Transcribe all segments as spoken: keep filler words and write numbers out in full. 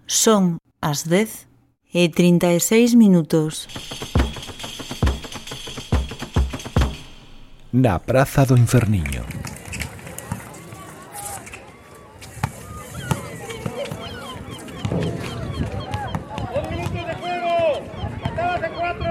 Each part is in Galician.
Son as dez e trinta e seis minutos. Na Praza do Inferniño. ¡Dos minutos de juego! ¡Acabas en cuatro!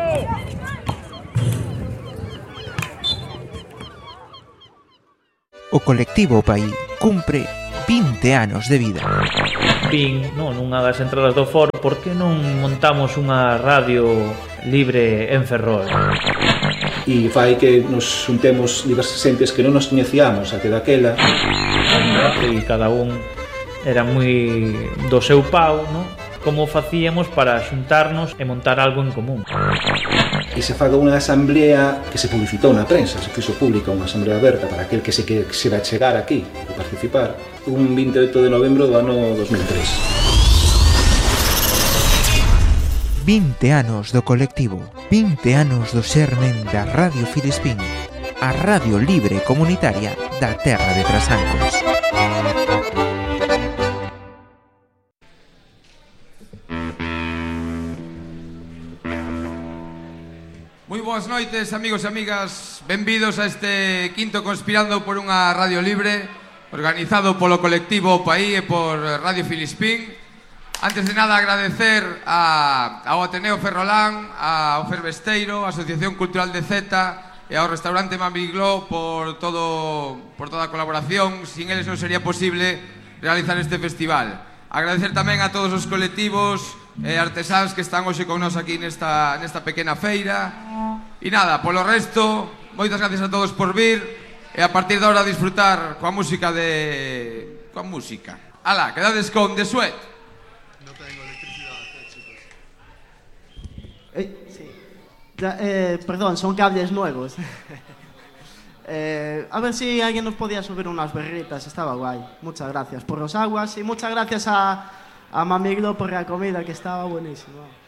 O colectivo Paí cumpre vinte anos de vida. Vin, non, nunha das entradas do foro, por que non montamos unha radio libre en Ferrol? E fai que nos juntemos diversas xentes que non nos coñecíamos até daquela. E cada un era moi do seu pau, non? Como facíamos para xuntarnos e montar algo en común. E se faga unha asamblea que se publicitou na prensa, se fixo pública unha asamblea aberta para aquel que se que se vai chegar aquí e participar, un vinte e oito de novembro do ano dos mil tres. vinte anos do colectivo, vinte anos do xermen da Radio Filispín, a radio libre comunitaria da terra de Trasancos. Moi boas noites, amigos e amigas. Benvidos a este quinto Conspirando por unha Radio Libre, organizado polo colectivo Paí e por Radio Filispín. Antes de nada, agradecer a, ao Ateneo Ferrolán, ao Ferbesteiro, a Asociación Cultural de Zeta e ao Restaurante Mamigló por, todo, por toda a colaboración. Sin eles non sería posible realizar este festival. Agradecer tamén a todos os colectivos e artesáns que están hoxe con nós aquí nesta, nesta pequena feira. E nada, polo resto, moitas gracias a todos por vir e a partir de ahora disfrutar coa música de... coa música. Alá, quedades con The Sweat. Eh, sí. ya, eh, perdón, son cables nuevos. eh, a ver si alguien nos podía subir unas berritas, estaba guay. Muchas gracias por los aguas y muchas gracias a, a Mamiglo por la comida, que estaba buenísima.